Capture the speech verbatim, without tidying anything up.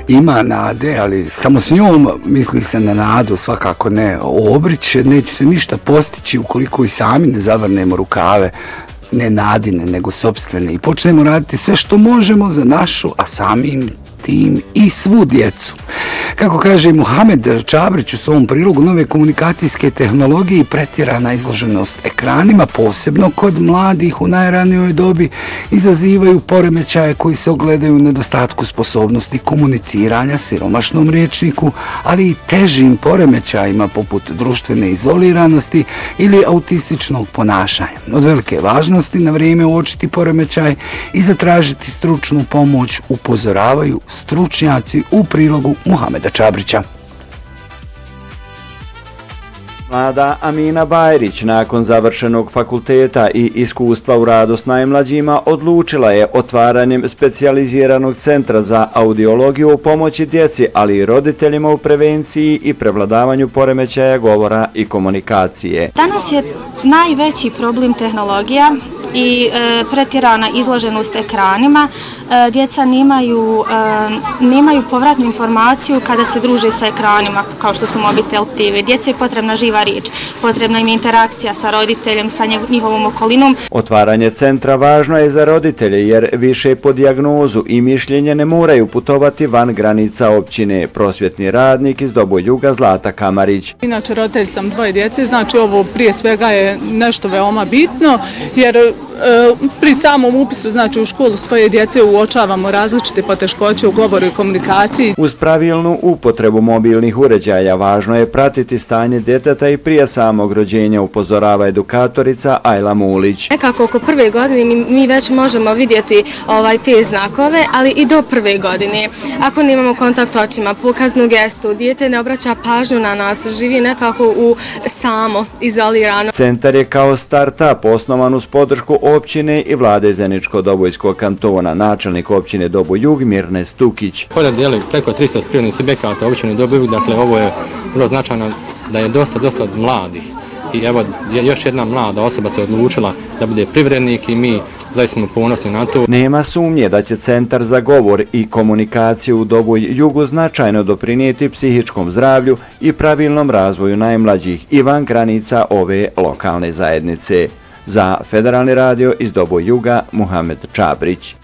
ima nade, ali samo s njom misli se na nadu, svakako ne obrić, neće se ništa postići ukoliko i sami ne zavrnemo rukave, ne nadine, nego sopstvene i počnemo raditi sve što možemo za našu, a samim tim i svu djecu. Kako kaže Muhamed Čabrić u svom prilogu, nove komunikacijske tehnologije i pretjerana izloženost ekranima, posebno kod mladih u najranijoj dobi, izazivaju poremećaje koji se ogledaju u nedostatku sposobnosti komuniciranja, siromašnom rječniku, ali i težim poremećajima poput društvene izoliranosti ili autističnog ponašanja. Od velike važnosti na vrijeme uočiti poremećaj i zatražiti stručnu pomoć, upozoravaju stručnjaci u prilogu Muhameda Čabrića. Mlada Amina Bajrić nakon završenog fakulteta i iskustva u radu s najmlađima odlučila je otvaranjem specijaliziranog centra za audiologiju u pomoći djeci, ali i roditeljima u prevenciji i prevladavanju poremećaja govora i komunikacije. Danas je najveći problem tehnologija i e, pretjerana izloženost ekranima. E, djeca nemaju, e, nemaju povratnu informaciju kada se druže sa ekranima, kao što su mobitel, te ve. Djeci je potrebna živa riječ, potrebna im interakcija sa roditeljem, sa njihovom okolinom. Otvaranje centra važno je za roditelje jer više po dijagnozu i mišljenje ne moraju putovati van granica općine. Prosvjetni radnik iz Doboj Juga Zlata Kamarić. Inače roditelj sam dvoje djece, znači ovo prije svega je nešto veoma bitno jer pri samom upisu znači u školu svoje djece uočavamo različite poteškoće u govoru i komunikaciji. Uz pravilnu upotrebu mobilnih uređaja važno je pratiti stanje djeteta i prije samog rođenja, upozorava edukatorica Ajla Mulić. Nekako oko prve godine mi, mi već možemo vidjeti ovaj, te znakove, ali i do prve godine. Ako nemamo kontakt očima, pokaznu gestu, dijete ne obraća pažnju na nas, živi nekako u samo, izolirano. Centar je kao start-up osnovan uz podršku općine i vlade Zeničko-Dobojskog kantona. Načelnik općine Doboj Jug Mirne Stukić. Pored dijeli preko tristo privrednih subjekata općine Doboj Jug, dakle ovo je vrlo značajno da je dosta, dosta mladih. I evo, još jedna mlada osoba se odlučila da bude privrednik i mi zaista smo ponosni na to. Nema sumnje da će Centar za govor i komunikaciju u Doboj Jugu značajno doprinijeti psihičkom zdravlju i pravilnom razvoju najmlađih i van granica ove lokalne zajednice. Za Federalni radio iz Doboj Juga, Muhamed Čabrić.